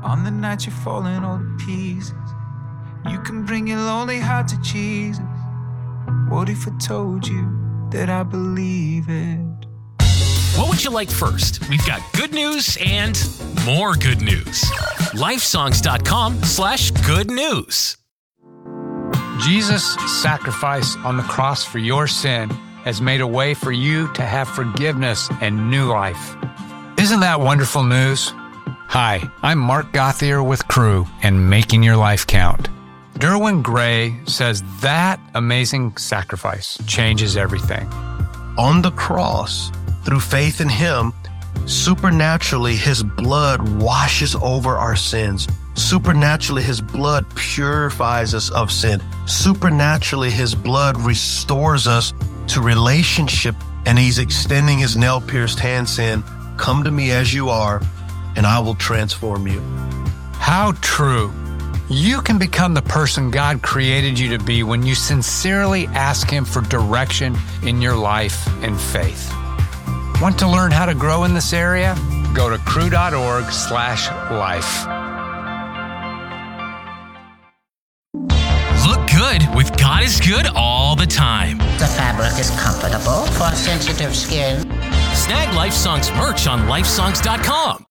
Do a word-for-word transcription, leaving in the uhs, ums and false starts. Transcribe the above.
On the night you're falling all to pieces, you can bring your lonely heart to Jesus. What if I told you that I believe it? What would you like first? We've got good news and more good news. Lifesongs.com slash good news. Jesus' sacrifice on the cross for your sin has made a way for you to have forgiveness and new life. Isn't that wonderful news? Hi, I'm Mark Gothier with Crew and Making Your Life Count. Derwin Gray says that amazing sacrifice changes everything. On the cross, through faith in Him, supernaturally His blood washes over our sins. Supernaturally, His blood purifies us of sin. Supernaturally, His blood restores us to relationship, and He's extending His nail-pierced hand saying, "Come to me as you are, and I will transform you." How true. You can become the person God created you to be when you sincerely ask Him for direction in your life and faith. Want to learn how to grow in this area? Go to crew.org slash life. Look good with God is Good all the time. The fabric is comfortable for sensitive skin. Snag Lifesongs merch on lifesongs dot com.